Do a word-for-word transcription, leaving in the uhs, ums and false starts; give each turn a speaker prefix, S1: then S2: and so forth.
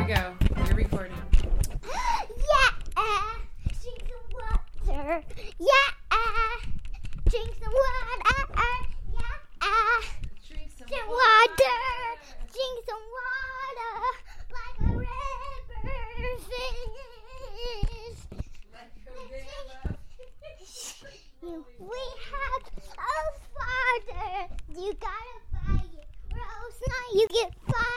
S1: we go. You're recording.
S2: Yeah, drink some water. Yeah, drink some water. Yeah,
S1: Drink some
S2: drink water. Drink some water like a river fish. We have a father. You gotta buy it, or else now you get fired.